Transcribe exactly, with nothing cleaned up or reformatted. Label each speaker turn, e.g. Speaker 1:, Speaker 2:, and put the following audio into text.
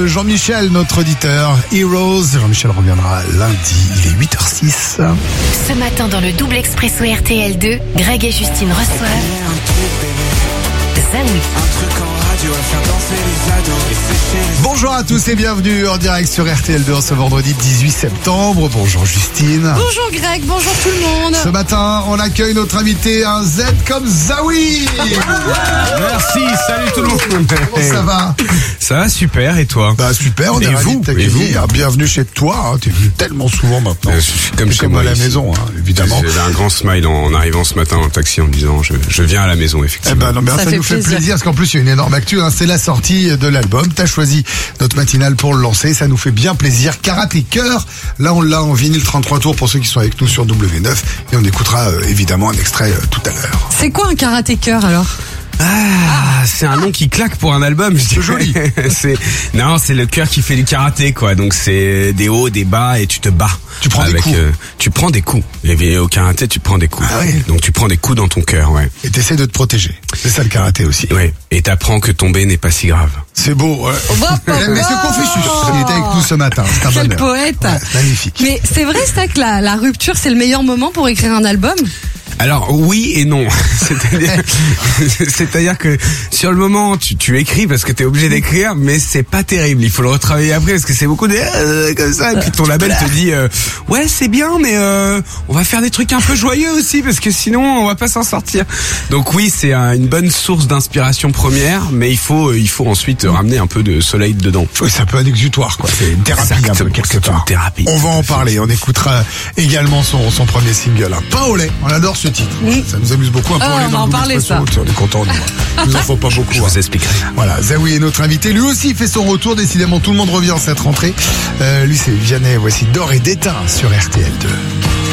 Speaker 1: Jean-Michel, notre auditeur. Heroes. Jean-Michel reviendra lundi, il est huit heures six.
Speaker 2: Ce matin dans le double expresso R T L deux, Greg et Justine reçoivent Zawi.
Speaker 1: Bonjour à tous et bienvenue en direct sur R T L deux ce vendredi dix-huit septembre. Bonjour Justine.
Speaker 3: Bonjour Greg, bonjour tout le monde.
Speaker 1: Ce matin, on accueille notre invité, un Z comme Zawi.
Speaker 4: Merci, salut tout le monde.
Speaker 1: Comment ça va?
Speaker 4: Ça va super, et toi?
Speaker 1: Bah super, on
Speaker 4: et
Speaker 1: est ravis
Speaker 4: vous,
Speaker 1: de t'accueillir. Bienvenue chez toi, hein. T'es venu tellement souvent maintenant.
Speaker 4: Euh, je suis comme
Speaker 1: Et
Speaker 4: chez
Speaker 1: comme
Speaker 4: moi
Speaker 1: à la
Speaker 4: ici.
Speaker 1: maison, hein, évidemment.
Speaker 4: J'avais un grand smile en, en arrivant ce matin dans le taxi en me disant je, je viens à la maison,
Speaker 1: Eh
Speaker 4: effectivement.
Speaker 1: ben non, mais ça,
Speaker 3: Ça
Speaker 1: ça
Speaker 3: fait
Speaker 1: nous fait
Speaker 3: plaisir.
Speaker 1: plaisir parce qu'en plus il y a une énorme actu, hein, c'est la sortie de l'album. T'as choisi notre matinale pour le lancer, ça nous fait bien plaisir. Karaté Cœur, là on l'a en vinyle trente-trois tours pour ceux qui sont avec nous sur W neuf et on écoutera euh, évidemment un extrait euh, tout à l'heure.
Speaker 3: C'est quoi un karatékeur alors?
Speaker 4: Ah, c'est un nom qui claque pour un album. C'est
Speaker 1: joli.
Speaker 4: c'est non, c'est le cœur qui fait du karaté, quoi. Donc c'est des hauts, des bas, et tu te bats.
Speaker 1: Tu prends des
Speaker 4: Avec,
Speaker 1: coups.
Speaker 4: euh, tu prends des coups. Et au karaté, tu prends des coups.
Speaker 1: Ah ouais.
Speaker 4: Donc tu prends des coups dans ton cœur, ouais.
Speaker 1: Et t'essaies de te protéger. C'est ça le karaté aussi.
Speaker 4: Ouais. Et t'apprends que tomber n'est pas si grave.
Speaker 1: C'est beau, ouais.
Speaker 3: Hop, hop,
Speaker 1: Eh, Monsieur
Speaker 3: hop.
Speaker 1: Confucius, il était avec nous ce matin. C'est un
Speaker 3: Quel
Speaker 1: bonheur.
Speaker 3: poète.
Speaker 1: Ouais, magnifique.
Speaker 3: Mais c'est vrai ça que la, la rupture c'est le meilleur moment pour écrire un album?
Speaker 4: Alors oui et non. C'est-à-dire, c'est-à-dire que sur le moment tu, tu écris parce que t'es obligé d'écrire, mais c'est pas terrible. Il faut le retravailler après parce que c'est beaucoup de euh, comme ça. Et puis ton label te dit euh, ouais c'est bien, mais euh, on va faire des trucs un peu joyeux aussi parce que sinon on va pas s'en sortir. Donc oui c'est un- une bonne source d'inspiration première, mais il faut il faut ensuite ramener un peu de soleil dedans.
Speaker 1: Oui, c'est un peu un exutoire, quoi. C'est une thérapie un peu
Speaker 4: Exactement,
Speaker 1: quelque
Speaker 4: c'est une
Speaker 1: part.
Speaker 4: thérapie.
Speaker 1: On va en parler. On écoutera également son, son premier single, hein. Paolé. On adore ce titre.
Speaker 3: Oui.
Speaker 1: Ça nous amuse beaucoup. Un
Speaker 3: Ah,
Speaker 1: Paolé
Speaker 3: on
Speaker 1: dans
Speaker 3: va en
Speaker 1: le
Speaker 3: parler,
Speaker 1: Expresso.
Speaker 3: ça.
Speaker 1: On est content. Nous, hein. Nous en faut pas beaucoup.
Speaker 4: Je
Speaker 1: hein.
Speaker 4: vous expliquerai.
Speaker 1: Voilà, Zawi est notre invité. Lui aussi fait son retour. Décidément, tout le monde revient en cette rentrée. Euh, lui, c'est Vianney. Voici D'or et d'étain sur R T L deux.